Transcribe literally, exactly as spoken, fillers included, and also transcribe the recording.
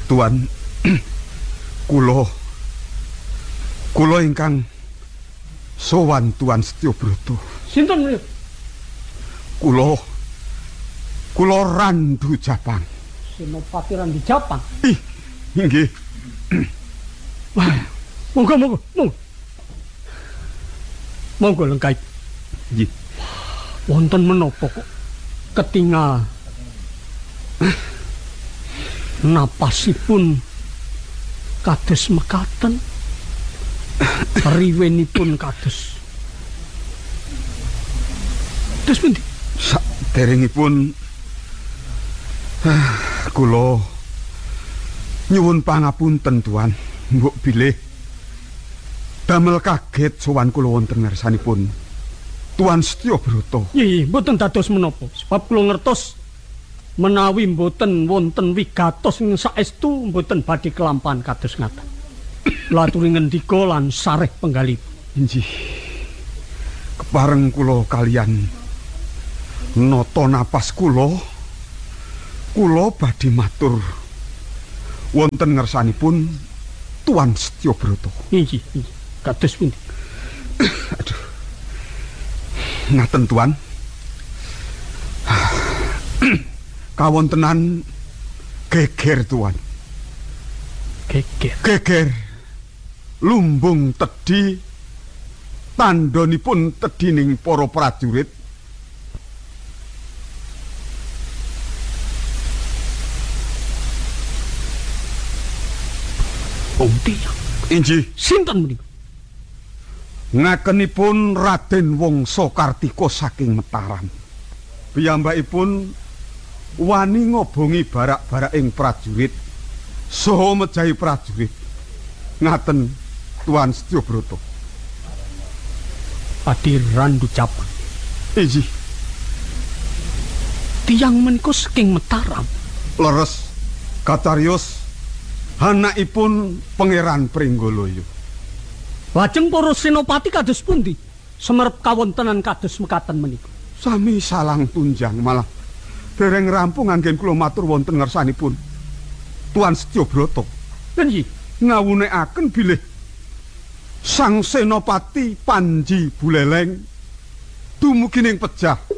Tuan, kula kula ingkang sowan Tuan Setyobrata. Sinten menika? Kula kula Randu Japang. Senopati Randu Japang. Ih, nggih. Wah, monggo monggo, monggo. Monggo lengkap. Nggih. Wonten menapa kok ketingal napasipun kados mekaten, riwenipun kados terus pundi? Saderengipun kula nyuwun pangapunten Tuan, mbok bilih damel kaget sowan kula wonten ngarsanipun Tuan Setyobrata. Nggih, mboten dados menapa, sebab kula ngertos menawi mboten wonten wigatos ing saestu mboten badhe kelampahan kados ngaten. Kula aturi ngendika lan sareh penggalih. Injih. Kepareng kula kalian nata napas kula, kula badhe matur wonten ngersanipun Tuan Setyobrata. Injih, injih. Kados pundi? Aduh. Ngaten Tuan. Kawontenan geger Tuan. Geger. Geger. Lumbung tedhi tandhanipun tedhining para prajurit. Pundi? Injih. Sinten menika? Ngakenipun Raden Wangsa Kartika saking Mataram. Piyambakipun wani ngobongi barak-barak ing prajurit saha mejahi prajurit. Ngaten Tuan Setyobrata. Pati Randu Japang. Injih. Tiyang menika saking Mataram. Leres kacariyos anakipun Pangeran Pringgoloyo. Lajeng para senopati kados pundi? Semerep kawontenan kados mekaten menika. Sami salang tunjang, malah dereng rampung anggen kula matur wonten ngersanipun Tuan Setyobrata. Nggih, ngawunekaken bilih Sang Senopati Panji Buleleng dumugi ning pejah